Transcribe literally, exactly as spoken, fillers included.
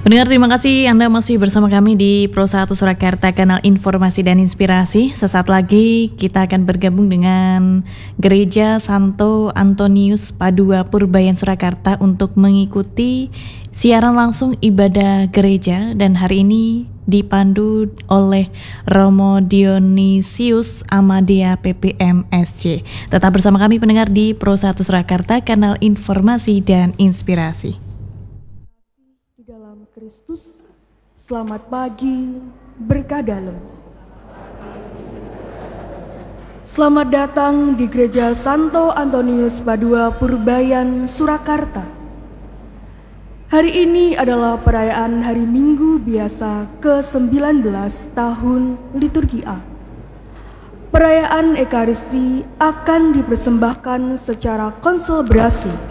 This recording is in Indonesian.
Pendengar, terima kasih Anda masih bersama kami di Pro satu Surakarta, kanal informasi dan inspirasi. Sesaat lagi kita akan bergabung dengan Gereja Santo Antonius Padua Purbayan Surakarta untuk mengikuti siaran langsung ibadah gereja, dan hari ini dipandu oleh Romo Dionisius Amadea P P M S C. Tetap bersama kami pendengar di Pro satu Surakarta, kanal informasi dan inspirasi. Dalam Kristus, selamat pagi, berkah dalam. Selamat datang di Gereja Santo Antonius Padua Purbayan Surakarta. Hari ini adalah perayaan Hari Minggu Biasa ke sembilan belas tahun Liturgi A. Perayaan Ekaristi akan dipersembahkan secara konselebrasi